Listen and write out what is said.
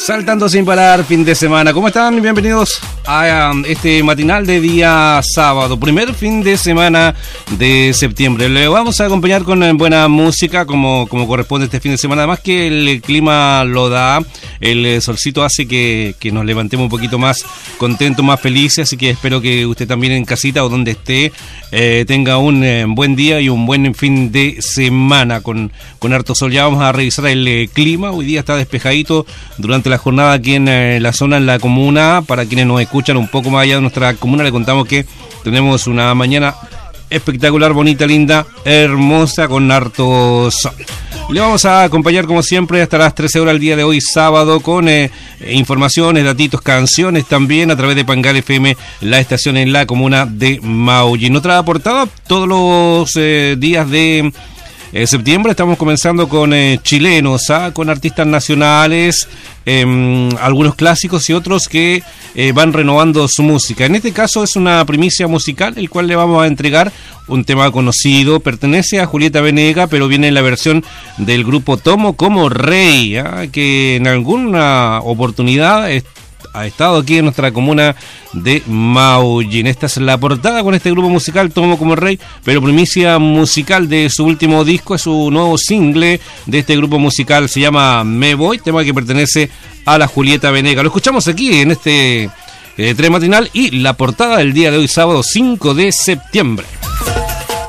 Saltando sin parar, fin de semana. ¿Cómo están? Bienvenidos a este matinal de día sábado, primer fin de semana de septiembre. Le vamos a acompañar con buena música como corresponde este fin de semana. Además que el clima lo da, el solcito hace que nos levantemos un poquito más contentos, más felices. Así que espero que usted también en casita o donde esté tenga un buen día y un buen fin de semana con harto sol. Ya vamos a revisar el clima. Hoy día está despejadito durante la jornada aquí en la zona, en la comuna. Para quienes nos escuchan un poco más allá de nuestra comuna, le contamos que tenemos una mañana espectacular, bonita, linda, hermosa, con harto sol. Le vamos a acompañar como siempre hasta las 13 horas el día de hoy sábado con informaciones, datitos, canciones también a través de Pangal FM, la estación en la comuna de Maullín. En otra portada, todos los días de septiembre estamos comenzando con chilenos, con artistas nacionales, algunos clásicos y otros que van renovando su música. En este caso es una primicia musical, el cual le vamos a entregar un tema conocido, pertenece a Julieta Venegas, pero viene en la versión del grupo Tomo como Rey, que en alguna oportunidad ha estado aquí en nuestra comuna de Maullín. Esta es la portada con este grupo musical, Tomo como Rey, pero primicia musical de su último disco, es su nuevo single de este grupo musical, se llama Me Voy, tema que pertenece a la Julieta Venegas. Lo escuchamos aquí en este tren matinal y la portada del día de hoy, sábado 5 de septiembre.